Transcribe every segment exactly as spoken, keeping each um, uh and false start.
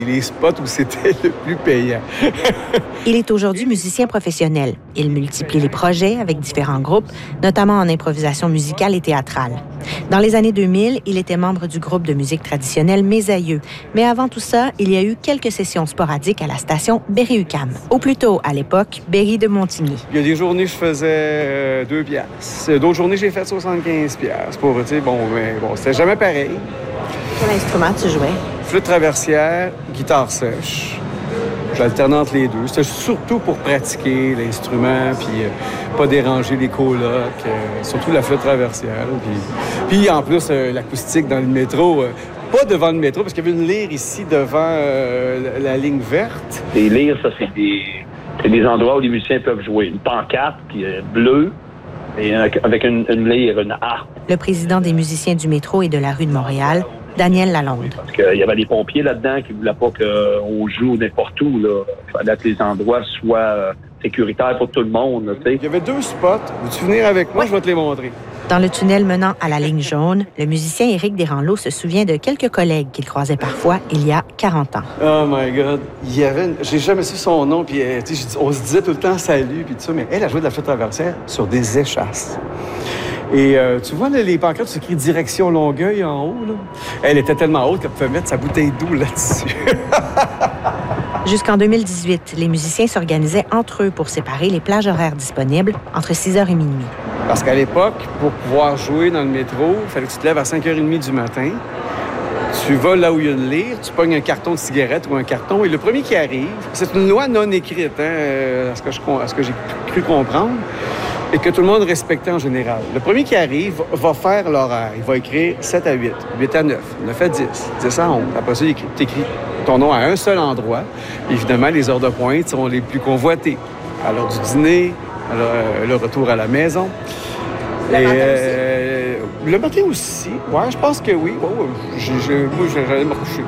Les spots où c'était le plus payant. Il est aujourd'hui musicien professionnel. Il multiplie les projets avec différents groupes, notamment en improvisation musicale et théâtrale. Dans les années deux mille, il était membre du groupe de musique traditionnelle Mes Aïeux. Mais avant tout ça, il y a eu quelques sessions sporadiques à la station Berry-UQAM. Ou plutôt, à l'époque, Berry de Montigny. Il y a des journées, je faisais euh, deux piastres. D'autres journées, j'ai fait soixante-quinze piastres. Pour, tu sais, bon, mais bon, c'était jamais pareil. Quel instrument tu jouais? Flûte traversière, guitare sèche. J'alternais entre les deux. C'était surtout pour pratiquer l'instrument, puis euh, pas déranger les colocs, euh, surtout la flûte traversière. Puis, puis en plus, euh, l'acoustique dans le métro, euh, pas devant le métro, parce qu'il y avait une lyre ici devant euh, la, la ligne verte. Les lyres, ça, c'est des, c'est des endroits où les musiciens peuvent jouer. Une pancarte, puis euh, bleue, et euh, avec une, une lyre, une harpe. Le président des musiciens du métro et de la rue de Montréal, Daniel Lalonde. Parce qu'il y avait des pompiers là-dedans qui ne voulaient pas qu'on joue n'importe où. Là. Il fallait que les endroits soient euh, sécuritaires pour tout le monde. Là, il y avait deux spots. Veux-tu venir avec moi? Oui. Je vais te les montrer. Dans le tunnel menant à la ligne jaune, le musicien Éric Desranleau se souvient de quelques collègues qu'il croisait parfois il y a quarante ans. Oh my God! Il y avait une... J'ai jamais su son nom, puis on se disait tout le temps salut, puis tout ça, mais elle a joué de la flûte traversière sur des échasses. Et euh, tu vois, là, les pancartes, c'est écrit « Direction Longueuil » en haut. Là. Elle était tellement haute qu'elle pouvait mettre sa bouteille d'eau là-dessus. Jusqu'en deux mille dix-huit, les musiciens s'organisaient entre eux pour séparer les plages horaires disponibles entre six heures et minuit. Parce qu'à l'époque, pour pouvoir jouer dans le métro, il fallait que tu te lèves à cinq heures trente du matin. Tu vas là où il y a une lyre, tu pognes un carton de cigarette ou un carton, et le premier qui arrive, c'est une loi non écrite, hein, à ce que, je, à ce que j'ai cru comprendre, et que tout le monde respectait en général. Le premier qui arrive va faire l'horaire. Il va écrire sept à huit, huit à neuf, neuf à dix, dix à onze. Après ça, tu écris ton nom à un seul endroit. Évidemment, les heures de pointe seront les plus convoitées. À l'heure du dîner, à l'heure, le retour à la maison. Le et, matin euh, aussi? Le matin aussi. Ouais, je pense que oui. Oh, je, je, moi, j'allais me coucher.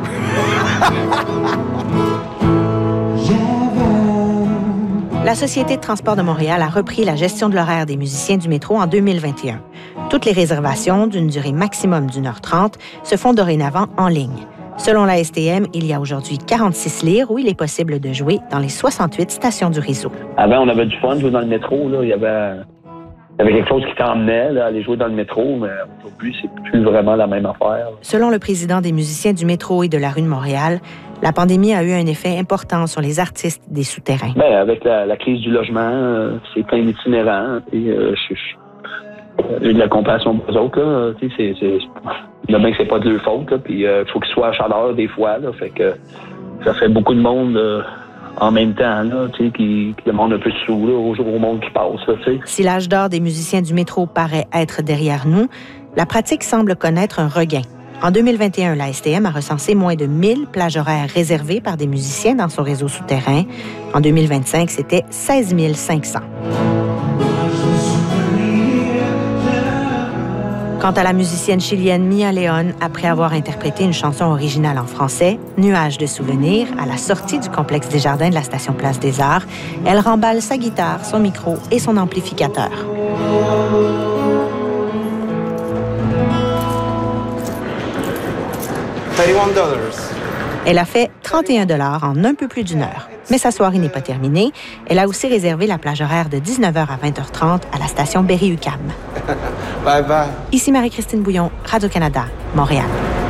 La Société de transport de Montréal a repris la gestion de l'horaire des musiciens du métro en deux mille vingt et un. Toutes les réservations, d'une durée maximum d'une heure trente, se font dorénavant en ligne. Selon la S T M, il y a aujourd'hui quarante-six lyres où il est possible de jouer dans les soixante-huit stations du réseau. Avant, on avait du fun, jouer dans le métro. Là. Il y avait... Il y avait quelque chose qui t'emmenait là, à aller jouer dans le métro, mais aujourd'hui, c'est plus vraiment la même affaire. Selon le président des musiciens du métro et de la rue de Montréal, la pandémie a eu un effet important sur les artistes des souterrains. Bien, avec la, la crise du logement, euh, c'est plein d'itinérants. Et, euh, je, je, j'ai de la compassion pour eux autres. Là, c'est, c'est, c'est, bien que c'est pas de leur faute. Puis il euh, faut qu'ils soient à chaleur des fois. Là, fait que ça fait beaucoup de monde... Euh, en même temps, là, tu sais, qui, qui demande un peu de sous, là, au, au monde qui passe, là, tu sais. Si l'âge d'or des musiciens du métro paraît être derrière nous, la pratique semble connaître un regain. En deux mille vingt et un, la S T M a recensé moins de mille plages horaires réservées par des musiciens dans son réseau souterrain. En deux mille vingt-cinq, c'était seize mille cinq cents. Quant à la musicienne chilienne Mia León, après avoir interprété une chanson originale en français, Nuages de souvenirs, à la sortie du complexe des Jardins de la station Place des Arts, elle remballe sa guitare, son micro et son amplificateur. trente-et-un dollars. Elle a fait trente et un dollars en un peu plus d'une heure. Mais sa soirée n'est pas terminée. Elle a aussi réservé la plage horaire de dix-neuf heures à vingt heures trente à la station Berry-UQAM. Bye bye. Ici Marie-Christine Bouillon, Radio-Canada, Montréal.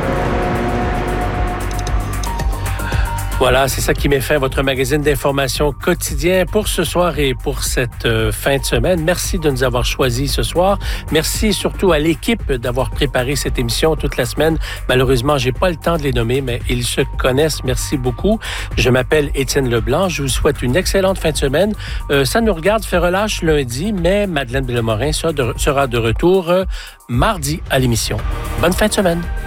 Voilà, c'est ça qui met fin à votre magazine d'information quotidien pour ce soir et pour cette euh, fin de semaine. Merci de nous avoir choisis ce soir. Merci surtout à l'équipe d'avoir préparé cette émission toute la semaine. Malheureusement, j'ai pas le temps de les nommer, mais ils se connaissent. Merci beaucoup. Je m'appelle Étienne Leblanc. Je vous souhaite une excellente fin de semaine. Euh, ça nous regarde fait relâche lundi, mais Madeleine Bellemorin sera de, sera de retour euh, mardi à l'émission. Bonne fin de semaine.